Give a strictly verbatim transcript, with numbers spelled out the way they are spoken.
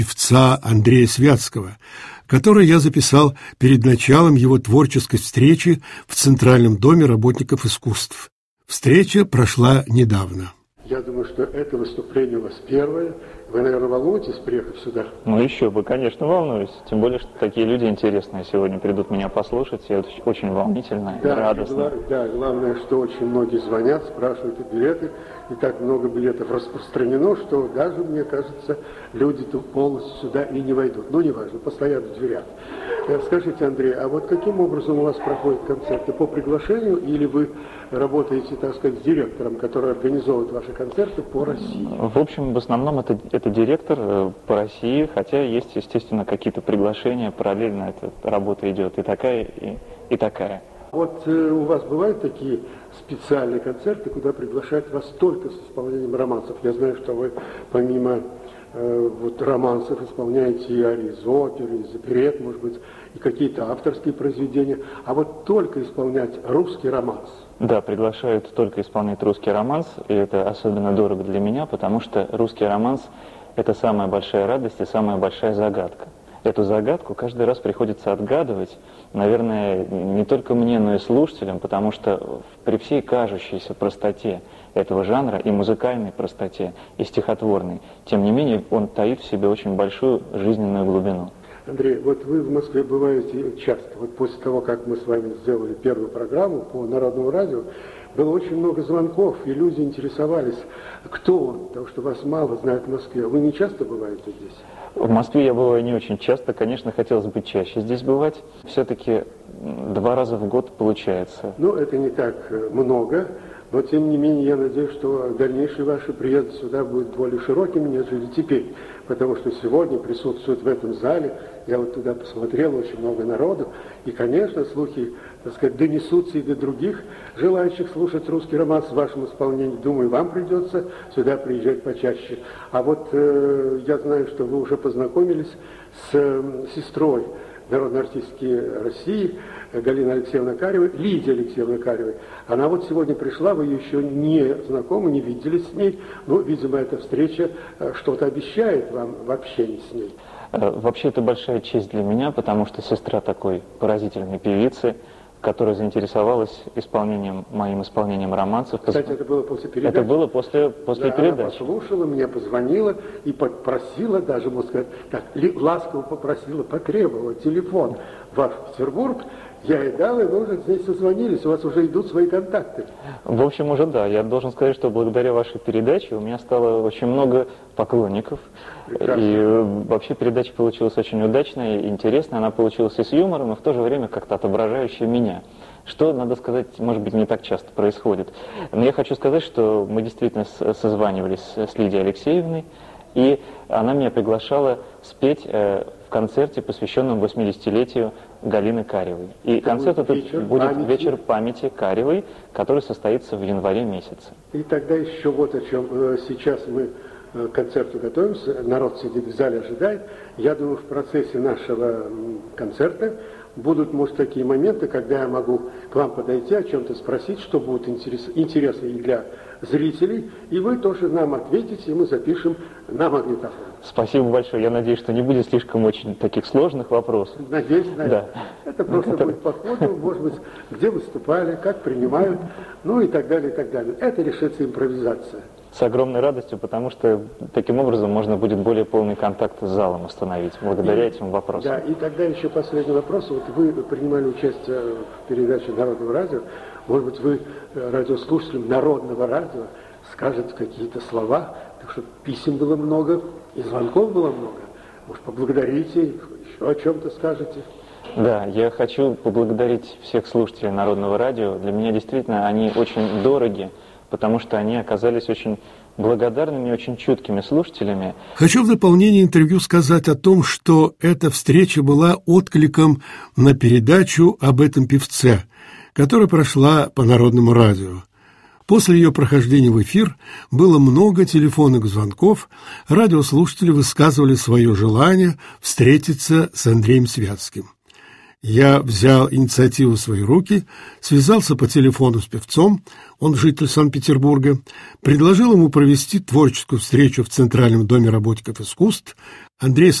певца Андрея Святского, который я записал перед началом его творческой встречи в Центральном доме работников искусств. Встреча прошла недавно. Я думаю, что это выступление у вас первое. Вы, наверное, волнуетесь приехать сюда? Ну еще бы, конечно, волнуюсь. Тем более, что такие люди интересные сегодня придут меня послушать. И это очень волнительно да, и радостно. Гла- да, главное, что очень многие звонят, спрашивают и билеты. И так много билетов распространено, что даже, мне кажется, люди-то полностью сюда и не войдут. Ну, неважно, постоят в дверях. Скажите, Андрей, а вот каким образом у вас проходят концерты? По приглашению или вы работаете, так сказать, с директором, который организовывает ваши концерты по России? В общем, в основном это, это директор по России, хотя есть, естественно, какие-то приглашения, параллельно эта работа идет и такая, и, и такая. Вот э, у вас бывают такие специальные концерты, куда приглашают вас только с исполнением романсов? Я знаю, что вы помимо э, вот, романсов исполняете и арии из оперы, из оперет, может быть, и какие-то авторские произведения, а вот только исполнять русский романс. Да, приглашают только исполнять русский романс, и это особенно дорого для меня, потому что русский романс – это самая большая радость и самая большая загадка. Эту загадку каждый раз приходится отгадывать, наверное, не только мне, но и слушателям, потому что при всей кажущейся простоте этого жанра, и музыкальной простоте, и стихотворной, тем не менее он таит в себе очень большую жизненную глубину. Андрей, вот вы в Москве бываете часто. Вот после того, как мы с вами сделали первую программу по Народному радио, было очень много звонков, и люди интересовались, кто он, потому что вас мало знают в Москве. Вы не часто бываете здесь? В Москве я бываю не очень часто, конечно, хотелось бы чаще здесь бывать. Все-таки два раза в год получается. Ну, это не так много, но тем не менее я надеюсь, что дальнейший ваш приезд сюда будет более широким, нежели теперь. Потому что сегодня присутствует в этом зале, я вот туда посмотрел, очень много народу, и, конечно, слухи, так сказать, донесутся и до других желающих слушать русский романс в вашем исполнении. Думаю, вам придется сюда приезжать почаще. А вот э, я знаю, что вы уже познакомились с э, сестрой народной артистки России Галины Алексеевны Каревой, Лидии Алексеевны Каревой. Она вот сегодня пришла, вы еще не знакомы, не виделись с ней, но, видимо, эта встреча что-то обещает вам в общении с ней. Вообще, это большая честь для меня, потому что сестра такой поразительной певицы, которая заинтересовалась исполнением, моим исполнением романсов. Кстати, это было после передачи? Это было после, после да, передачи. Она послушала, мне позвонила и попросила, даже, можно сказать, так, ласково попросила, потребовала телефон в Петербург. Я ей дал, и вы уже здесь созвонились, у вас уже идут свои контакты. В общем, уже да. Я должен сказать, что благодаря вашей передаче у меня стало очень много поклонников. Прекрасно. И вообще передача получилась очень удачная и интересная. Она получилась и с юмором, но в то же время как-то отображающая меня. Что, надо сказать, может быть, не так часто происходит. Но я хочу сказать, что мы действительно созванивались с Лидией Алексеевной, и она меня приглашала спеть э, в концерте, посвященном восьмидесятилетию Галины Каревой. И это концерт этот вечер будет памяти. вечер памяти Каревой, который состоится в январе месяце. И тогда еще вот о чем. Сейчас мы к концерту готовимся, народ сидит в зале, ожидает. Я думаю, в процессе нашего концерта будут, может, такие моменты, когда я могу к вам подойти, о чем-то спросить, что будет интерес, интересно и для зрителей, и вы тоже нам ответите, и мы запишем на магнитофон. Спасибо большое. Я надеюсь, что не будет слишком очень таких сложных вопросов. Надеюсь, на да. это. Это просто это... будет по ходу, может быть, где выступали, как принимают, ну и так далее, и так далее. Это решится импровизация. С огромной радостью, потому что таким образом можно будет более полный контакт с залом установить, благодаря и, этим вопросам. Да, и тогда еще последний вопрос. Вот вы принимали участие в передаче Народного радио. Может быть, вы радиослушателям Народного радио скажете какие-то слова, так что писем было много, и звонков было много. Может, поблагодарите их, еще о чем-то скажете. Да, я хочу поблагодарить всех слушателей Народного радио. Для меня действительно они очень дороги, потому что они оказались очень благодарными и очень чуткими слушателями. Хочу в дополнение интервью сказать о том, что эта встреча была откликом на передачу об этом певце, которая прошла по Народному радио. После ее прохождения в эфир было много телефонных звонков, радиослушатели высказывали свое желание встретиться с Андреем Святским. Я взял инициативу в свои руки, связался по телефону с певцом, он житель Санкт-Петербурга, предложил ему провести творческую встречу в Центральном доме работников искусств. Андрей